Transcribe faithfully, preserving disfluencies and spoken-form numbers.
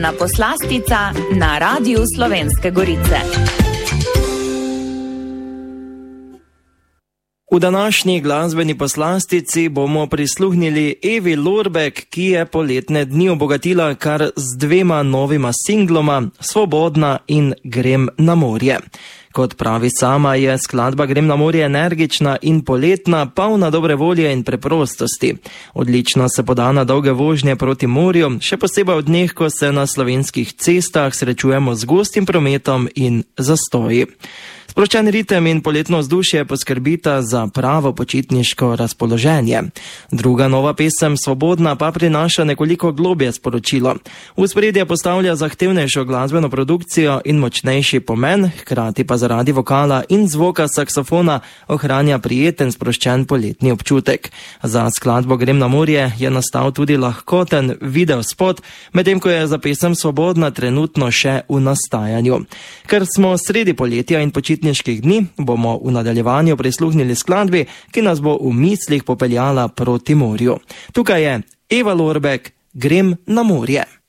Na poslastica na Radiu Slovenske Gorice. V današnji glasbeni poslastici bomo prisluhnili Evi Lorbek, ki je poletne dni obogatila kar z dvema novima singloma, Svobodna in Grem na morje. Kot pravi sama, je skladba Grem na morje energična in poletna, polna dobre volje in preprostosti. Odlično se poda na dolge vožnje proti morju, še posebej od dneh, ko se na slovenskih cestah srečujemo z gostim prometom in zastoji. Sproščen ritem in poletno vzdušje poskrbita za pravo počitniško razpoloženje. Druga nova pesem, Svobodna, pa prinaša nekoliko globje sporočilo. V ospredje postavlja zahtevnejšo glasbeno produkcijo in močnejši pomen, hkrati pa zaradi vokala in zvoka saksofona ohranja prijeten sproščen poletni občutek. Za skladbo Grem na morje je nastal tudi lahkoten videospot, medtem ko je za pesem Svobodna trenutno še v nastajanju. Ker smo sredi poletja in počitniških dni, bomo v nadaljevanju prisluhnili skladbi, ki nas bo v mislih popeljala proti morju. Tukaj je Eva Lorbek, Grem na morje.